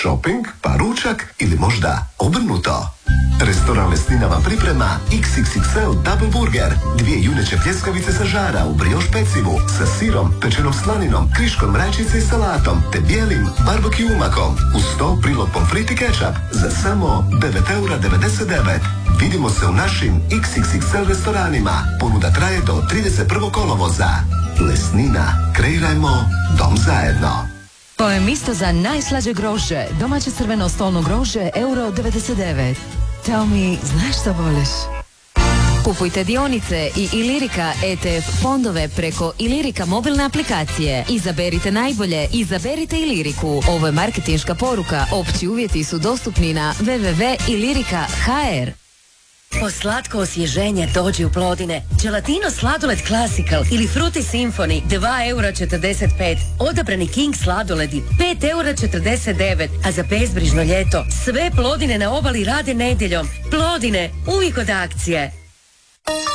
shopping, pa ručak ili možda obrnuto? Restoran Lesnina vam priprema XXXL Double Burger, 2 juneće pljeskavice sa žara u brioš pecivu, sa sirom, pečenom slaninom, kriškom mračice i salatom, te bijelim barbecue umakom. Uz to prilog pomfrit i kečap za samo 9,99 €. Vidimo se u našim XXXL restoranima. Ponuda traje do 31. kolovoza. Lesnina. Kreirajmo dom zajedno. To je mjesto za najslađe grožđe. Domaće crveno stolno grožđe, €1,99. Tell me, znaš što voliš? Kupujte dionice i Ilirika ETF fondove preko Ilirika mobilne aplikacije. Izaberite najbolje, izaberite Iliriku. Ovo je marketinška poruka. Opći uvjeti su dostupni na www.ilirika.hr. Po slatko osvježenje dođi u Plodine. Gelatino sladoled Classical ili Fruity Symphony 2,45 €. Odabrani King sladoledi 5,49 €, a za bezbrižno ljeto sve Plodine na obali rade nedjeljom. Plodine, uvijek od akcije.